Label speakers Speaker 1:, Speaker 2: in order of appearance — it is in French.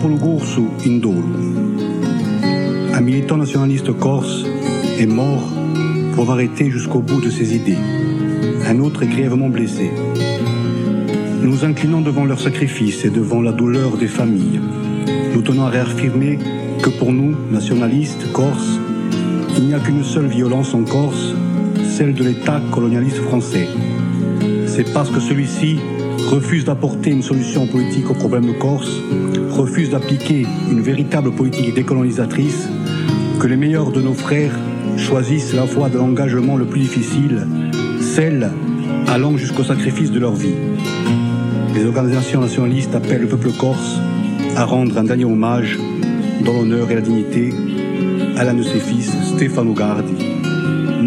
Speaker 1: Popolo Corso in dolo. Un militant nationaliste corse est mort pour avoir été jusqu'au bout de ses idées. Un autre est grièvement blessé. Nous nous inclinons devant leur sacrifice et devant la douleur des familles. Nous tenons à réaffirmer que pour nous, nationalistes corses, il n'y a qu'une seule violence en Corse, celle de l'État colonialiste français. C'est parce que celui-ci refuse d'apporter une solution politique au problème corse, refuse d'appliquer une véritable politique décolonisatrice, que les meilleurs de nos frères choisissent la voie de l'engagement le plus difficile, celle allant jusqu'au sacrifice de leur vie. Les organisations nationalistes appellent le peuple corse à rendre un dernier hommage dans l'honneur et la dignité à l'un de ses fils, Stefano Gardi.